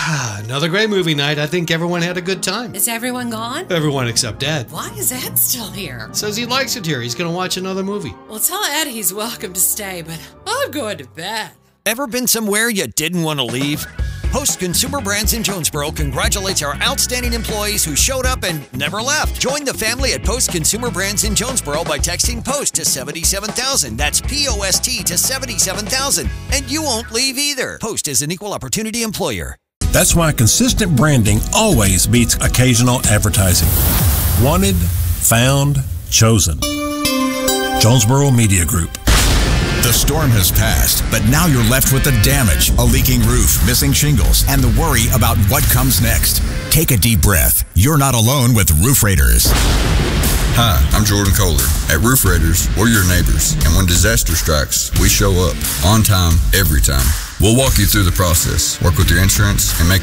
Another great movie night. I think everyone had a good time. Is everyone gone? Everyone except Dad. Why is Ed still here? Says he likes it here. He's going to watch another movie. Well, tell Ed he's welcome to stay, but I'm going to bed. Ever been somewhere you didn't want to leave? Post Consumer Brands in Jonesboro congratulates our outstanding employees who showed up and never left. Join the family at Post Consumer Brands in Jonesboro by texting POST to 77,000. That's POST to 77,000. And you won't leave either. Post is an equal opportunity employer. That's why consistent branding always beats occasional advertising. Wanted, found, chosen. Jonesboro Media Group. The storm has passed, but now you're left with the damage, a leaking roof, missing shingles, and the worry about what comes next. Take a deep breath. You're not alone with Roof Raiders. Hi, I'm Jordan Kohler. At Roof Raiders, we're your neighbors, and when disaster strikes, we show up, on time, every time. We'll walk you through the process, work with your insurance, and make